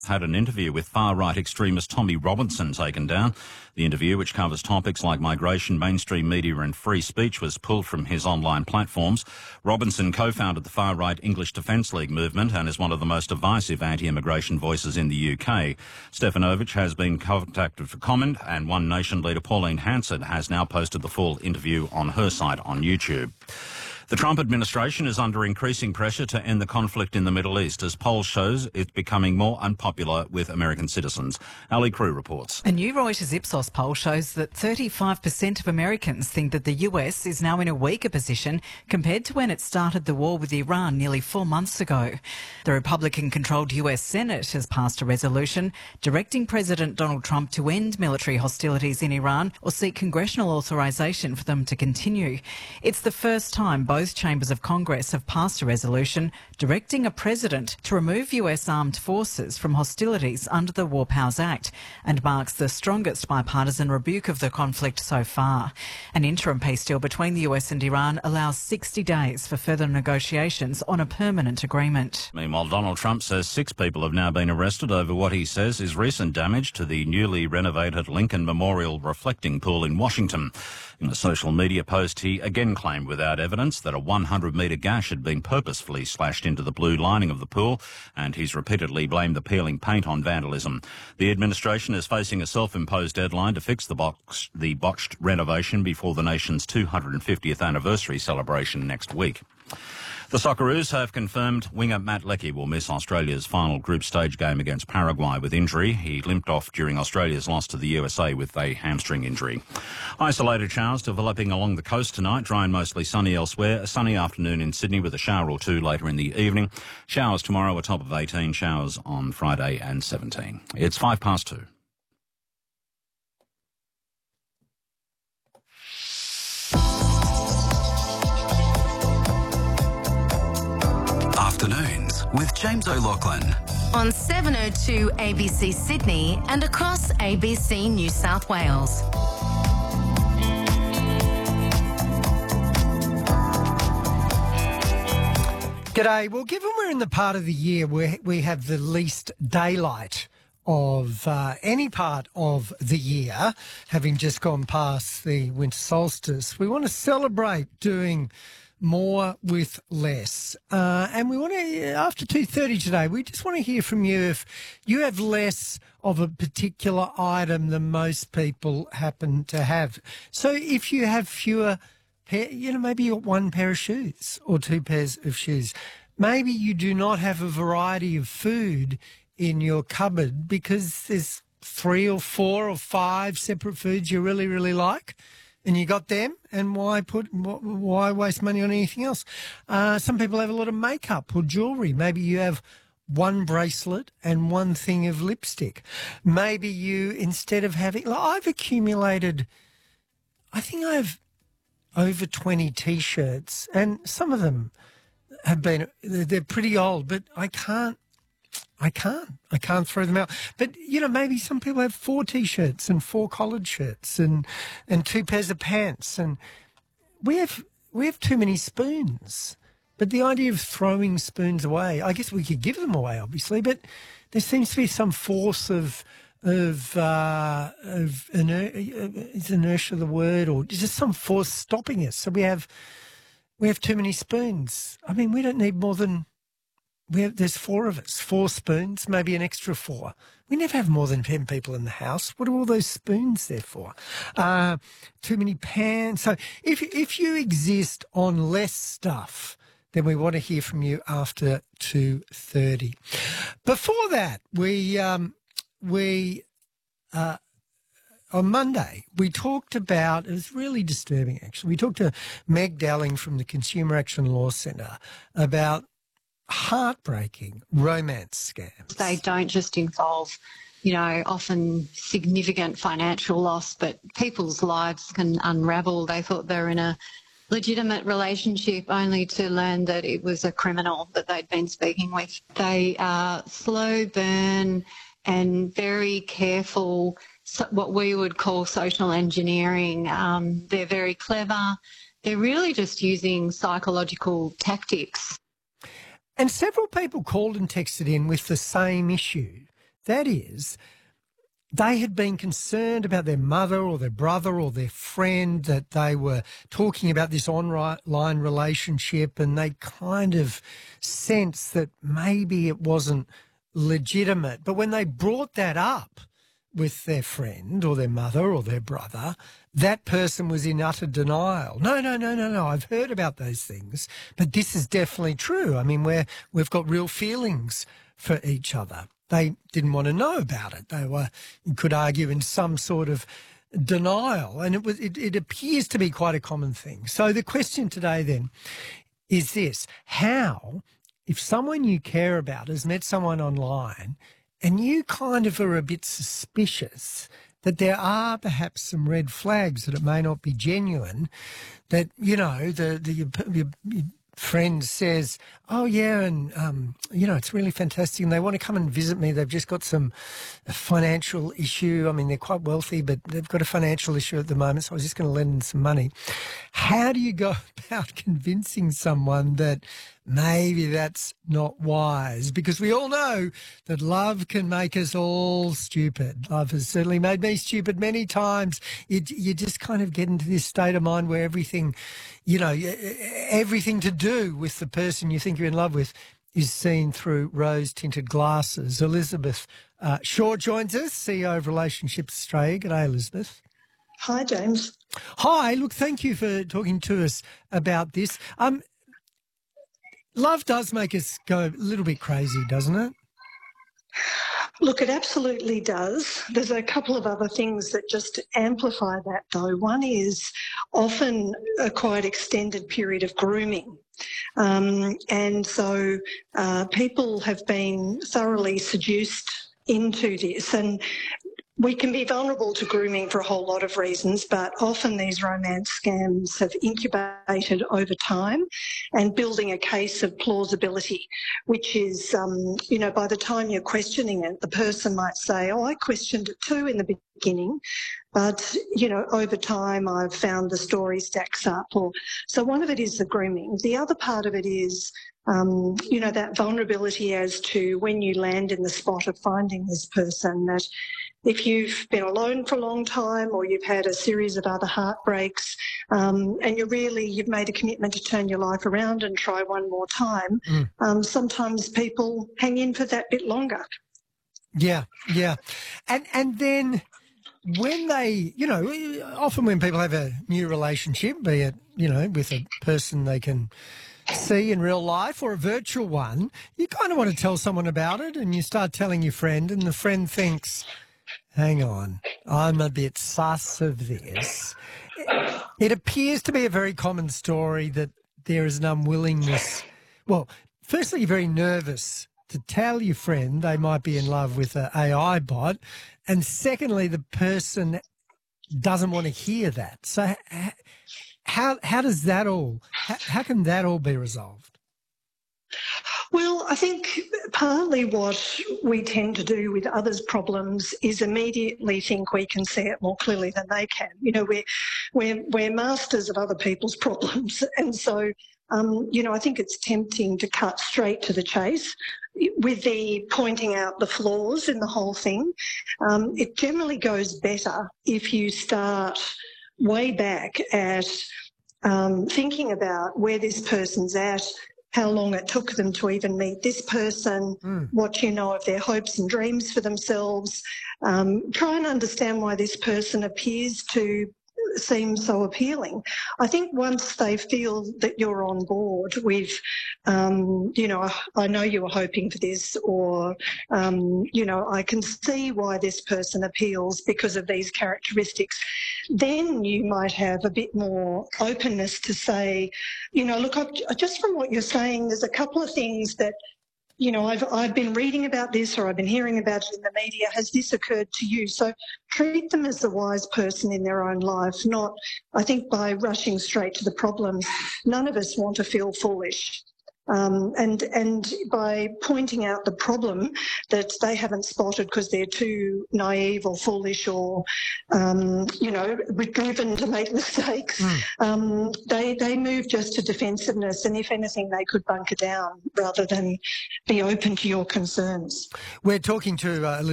Had an interview with far-right extremist Tommy Robinson taken down. The interview, which covers topics like migration, mainstream media and free speech, was pulled from his online platforms. Robinson co-founded the far-right English Defence League movement and is one of the most divisive anti-immigration voices in the UK. Stefanovic has been contacted for comment, and One Nation leader Pauline Hanson has now posted the full interview on her site on YouTube. The Trump administration is under increasing pressure to end the conflict in the Middle East as polls shows it's becoming more unpopular with American citizens. Ali Crew reports. A new Reuters Ipsos poll shows that 35% of Americans think that the US is now in a weaker position compared to when it started the war with Iran nearly 4 months ago. The Republican-controlled US Senate has passed a resolution directing President Donald Trump to end military hostilities in Iran or seek congressional authorization for them to continue. It's the first time both chambers of Congress have passed a resolution directing a president to remove US armed forces from hostilities under the War Powers Act and marks the strongest bipartisan rebuke of the conflict so far. An interim peace deal between the US and Iran allows 60 days for further negotiations on a permanent agreement. Meanwhile, Donald Trump says 6 people have now been arrested over what he says is recent damage to the newly renovated Lincoln Memorial Reflecting Pool in Washington. In a social media post, he again claimed without evidence that a 100-metre gash had been purposefully slashed into the blue lining of the pool, and he's repeatedly blamed the peeling paint on vandalism. The administration is facing a self-imposed deadline to fix the botched renovation before the nation's 250th anniversary celebration next week. The Socceroos have confirmed winger Matt Leckie will miss Australia's final group stage game against Paraguay with injury. He limped off during Australia's loss to the USA with a hamstring injury. Isolated showers developing along the coast tonight, dry and mostly sunny elsewhere. A sunny afternoon in Sydney with a shower or two later in the evening. Showers tomorrow, a top of 18, showers on Friday and 17. It's 2:05. Afternoons with James O'Loughlin. On 702 ABC Sydney and across ABC New South Wales. G'day. Well, given we're in the part of the year where we have the least daylight of any part of the year, having just gone past the winter solstice, we want to celebrate doing more with less. And we want to, after 2:30 today, we just want to hear from you if you have less of a particular item than most people happen to have. So if you have fewer, maybe you got 1 pair of shoes or 2 pairs of shoes. Maybe you do not have a variety of food in your cupboard because there's 3 or 4 or 5 separate foods you really, really like. And you got them, and why waste money on anything else? Some people have a lot of makeup or jewellery. Maybe you have 1 bracelet and 1 thing of lipstick. Maybe you, instead of having... I've accumulated... I think I have over 20 T-shirts, and some of them have been... They're pretty old, but I can't throw them out. But, maybe some people have 4 T-shirts and 4 collared shirts and 2 pairs of pants. And we have too many spoons. But the idea of throwing spoons away, I guess we could give them away, obviously, but there seems to be some force of inertia, is inertia the word, or just some force stopping us. So we have too many spoons. I mean, we don't need more than... There's 4 of us, 4 spoons, maybe an extra 4. We never have more than 10 people in the house. What are all those spoons there for? Too many pans. So if you exist on less stuff, then we want to hear from you after 2:30. Before that, on Monday, we talked about, it was really disturbing actually, we talked to Meg Dowling from the Consumer Action Law Centre about heartbreaking romance scams. They don't just involve, often significant financial loss, but people's lives can unravel. They thought they were in a legitimate relationship only to learn that it was a criminal that they'd been speaking with. They are slow burn and very careful, what we would call social engineering. They're very clever. They're really just using psychological tactics. And several people called and texted in with the same issue. That is, they had been concerned about their mother or their brother or their friend, that they were talking about this online relationship, and they kind of sensed that maybe it wasn't legitimate. But when they brought that up with their friend or their mother or their brother, that person was in utter denial. No, I've heard about those things, but this is definitely true. I mean, we've got real feelings for each other. They didn't want to know about it. They were, you could argue, in some sort of denial, and it appears to be quite a common thing. So the question today then is this: how, if someone you care about has met someone online and you kind of are a bit suspicious that there are perhaps some red flags, that it may not be genuine, that, you know, your friend says, oh, yeah, and, you know, it's really fantastic and they want to come and visit me. They've just got some financial issue. I mean, they're quite wealthy, but they've got a financial issue at the moment, so I was just going to lend them some money. How do you go about convincing someone that maybe that's not wise? Because we all know that love can make us all stupid. Love has certainly made me stupid many times. You just kind of get into this state of mind where everything, you know, everything to do with the person you think you're in love with is seen through rose-tinted glasses. Elizabeth Shaw joins us, CEO of Relationships Australia. G'day, Elizabeth. Hi, James. Hi. Look, thank you for talking to us about this. Love does make us go a little bit crazy, doesn't it? Look, it absolutely does. There's a couple of other things that just amplify that, though. One is often a quite extended period of grooming. And so people have been thoroughly seduced into this. And we can be vulnerable to grooming for a whole lot of reasons, but often these romance scams have incubated over time and building a case of plausibility, which is, you know, by the time you're questioning it, the person might say, oh, I questioned it too in the beginning, but, you know, over time I've found the story stacks up. So one of it is the grooming. The other part of it is, you know, that vulnerability as to when you land in the spot of finding this person, that if you've been alone for a long time or you've had a series of other heartbreaks, and you've made a commitment to turn your life around and try one more time, sometimes people hang in for that bit longer. Yeah. And then when they, you know, often when people have a new relationship, be it, you know, with a person they can see in real life or a virtual one, you kind of want to tell someone about it, and you start telling your friend, and the friend thinks, hang on, I'm a bit sus of this. It appears to be a very common story that there is an unwillingness. Well, firstly, you're very nervous to tell your friend they might be in love with an AI bot. And secondly, the person doesn't want to hear that. So how does that all, how can that all be resolved? Well, I think partly what we tend to do with others' problems is immediately think we can see it more clearly than they can. You know, we're masters of other people's problems. And so, you know, I think it's tempting to cut straight to the chase with the pointing out the flaws in the whole thing. It generally goes better if you start way back at thinking about where this person's at, how long it took them to even meet this person, what you know of their hopes and dreams for themselves. Try and understand why this person appears to seem so appealing. I think once they feel that you're on board with, you know, I know you were hoping for this, or, you know, I can see why this person appeals because of these characteristics, then you might have a bit more openness to say, you know, look, just from what you're saying, there's a couple of things that, you know, I've been reading about this, or I've been hearing about it in the media. Has this occurred to you? So treat them as the wise person in their own life, not, I think, by rushing straight to the problems. None of us want to feel foolish. And by pointing out the problem that they haven't spotted because they're too naive or foolish or, you know, driven to make mistakes, they move just to defensiveness, and if anything, they could bunker down rather than be open to your concerns. We're talking to